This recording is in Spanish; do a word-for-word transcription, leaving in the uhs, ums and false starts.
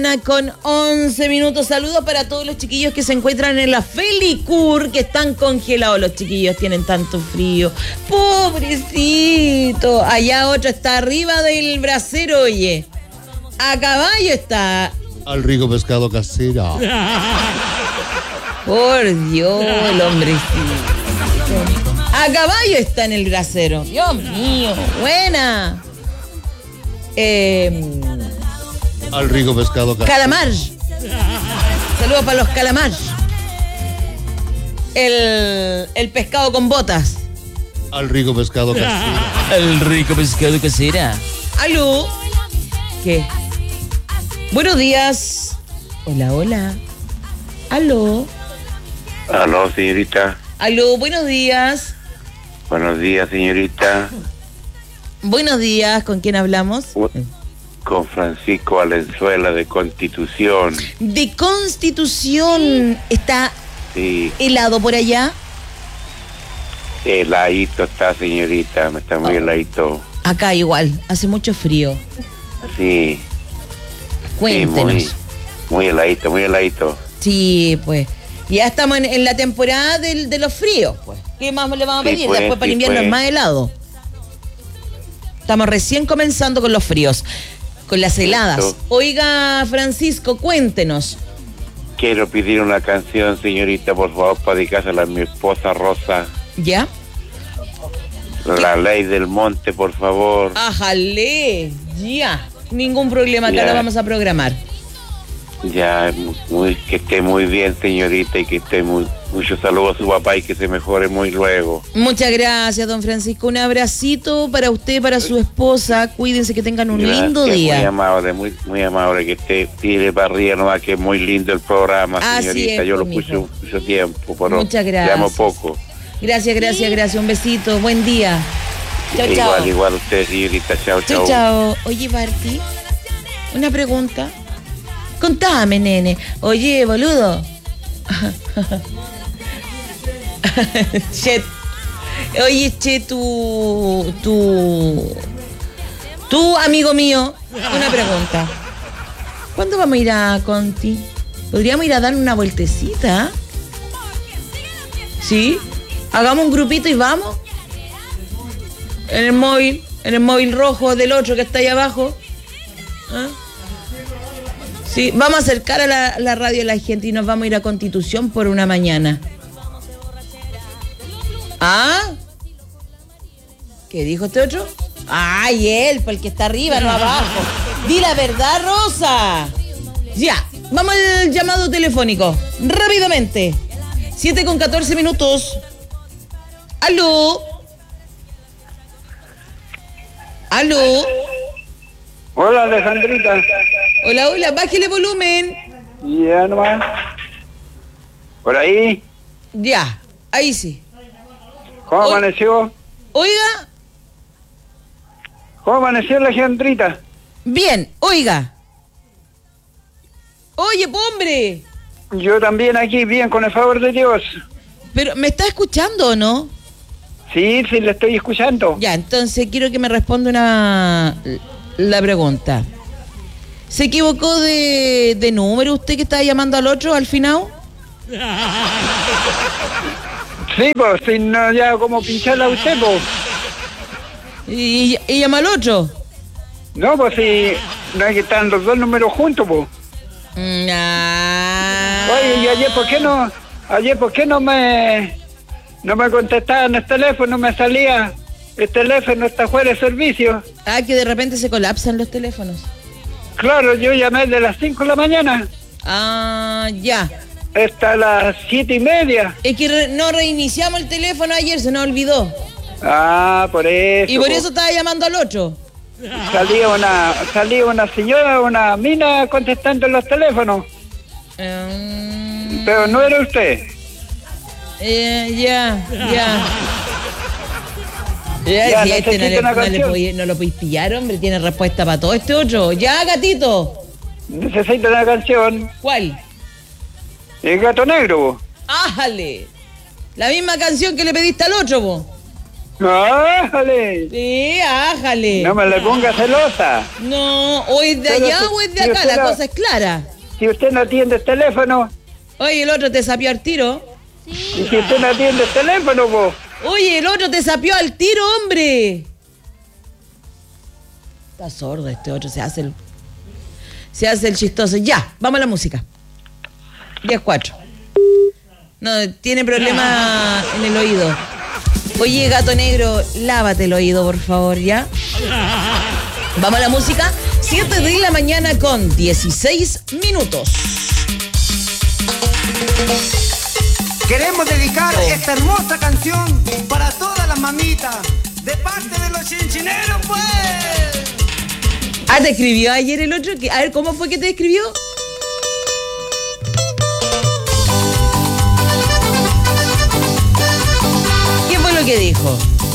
Con once minutos, saludos para todos los chiquillos que se encuentran en la Felicur, que están congelados. Los chiquillos tienen tanto frío. Pobrecito. Allá otro está arriba del brasero, oye. A caballo está. Al rico pescado casero. Por Dios, el hombrecito. A caballo está en el brasero. Dios mío, buena. Eh... Al rico pescado casero. Calamar. Saludos para los calamar. El, el pescado con botas. Al rico pescado casero. El rico pescado casera. ¿Aló? ¿Qué? Buenos días. Hola, hola. ¿Aló? Aló, señorita. ¿Aló? Buenos días. Buenos días, señorita. Buenos días. ¿Con quién hablamos? U- Con Francisco Valenzuela de Constitución. De Constitución. ¿Está Sí, helado por allá? heladito está, señorita. Me está muy Oh. heladito. Acá igual. Hace mucho frío. Sí, sí, Cuéntenos. muy, muy heladito, muy heladito. Sí, pues. Ya estamos en, en la temporada del, de los fríos, pues. ¿Qué más le vamos a Sí, pedir? pues, Después para el sí, invierno pues. es más helado. Estamos recién comenzando con los fríos, con las heladas. Eso. Oiga, Francisco, cuéntenos. Quiero pedir una canción, señorita, por favor, para dedicársela a mi esposa Rosa. ¿Ya? La Ley del Monte, por favor. Ájale, ya. Ningún problema, acá Ya. lo vamos a programar. Ya, muy, que esté muy bien, señorita, y que esté muy... Muchos saludos a su papá y que se mejore muy luego. Muchas gracias, don Francisco. Un abracito para usted, para su esposa. Cuídense, que tengan un Gracias, lindo día. Muy amable, muy, muy amable, que esté tire para arriba nomás, que es muy lindo el programa, Así señorita. es, Yo lo pues, puse mijo. mucho tiempo, pero Muchas le gracias. amo poco. Gracias, gracias, gracias. Un besito. Buen día. Chao, chao. Igual, igual usted, señorita. Chao, Chao, chao. chao. Oye, Barty, una pregunta. Contame, nene. Oye, boludo. Che, oye, che, tú, tú, tú, amigo mío, una pregunta. ¿Cuándo vamos a ir a Conti? ¿Podríamos ir a dar una vueltecita? ¿Sí? Hagamos un grupito y vamos. En el móvil, en el móvil rojo del otro que está ahí abajo. ¿Ah? Sí, vamos a acercar a la, la radio a la gente y nos vamos a ir a Constitución por una mañana. ¿Ah? ¿Qué dijo este otro? Ay, él, por el que está arriba, no abajo. Di la verdad, Rosa. Ya, vamos al llamado telefónico. Rápidamente. siete con catorce minutos. ¿Aló? ¿Aló? Hola, Alejandrita. Hola, hola, bájele volumen. Ya nomás. ¿Por ahí? Ya, ahí sí. ¿Cómo Hola. amaneció? Oiga, ¿Cómo amaneció, Alejandrita? bien, oiga. Oye, po, hombre. Yo también aquí, bien, con el favor de Dios. Pero, ¿me está escuchando o no? Sí, sí, le estoy escuchando. Ya, entonces quiero que me responda una la pregunta. ¿Se equivocó de, de número usted que estaba llamando al otro al final? Sí, pues, si no, ya como pincharla a usted, pues. ¿Y, y llama al otro? No, pues si no hay que estar los dos números juntos, pues. Nah. Oye, ¿y ayer por qué no, ayer por qué no me, no me contestaban el teléfono? Me salía, el teléfono está fuera de servicio. Ah, que de repente se colapsan los teléfonos. Claro, yo llamé de las cinco de la mañana Ah, ya. hasta las siete y media. Es que re- no reiniciamos el teléfono ayer, se nos olvidó. Ah, por eso. Y por po. eso estaba llamando al otro. Salía una, salía una señora, una mina contestando en los teléfonos, Mm, pero no era usted. eh, ya, ya. Ya, Ya, si este no, necesito le, una no, le canción. podí- no lo podéis pillar, hombre, tiene respuesta para todo este otro. Ya, gatito. Necesito una canción. ¿Cuál? El gato negro, po. ¡Ájale! La misma canción que le pediste al otro, po. ¡Ájale! Sí, ájale. No me le ponga celosa. No, o es de Pero allá si- o es de si acá, usted la no- cosa es clara. Si usted no atiende el teléfono, Oye, el otro te sapió al tiro. y si usted no atiende el teléfono, vos. Oye, el otro te sapió al tiro, hombre. Está sordo este otro, se hace el... Se hace el chistoso. Ya, vamos a la música. diez cuatro. No, tiene problema en el oído. Oye, gato negro, lávate el oído, por favor, ¿ya? Vamos a la música. siete de la mañana con dieciséis minutos. Queremos dedicar esta hermosa canción para todas las mamitas, de parte de los chinchineros, pues. Ah, ¿te escribió ayer el otro? A ver, ¿cómo fue que te escribió? ¿Qué fue lo que dijo?